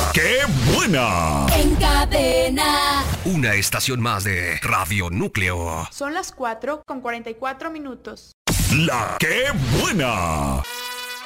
¡Qué buena! En cadena. Una estación más de Radio Núcleo. Son las 4:44. ¡La Qué buena!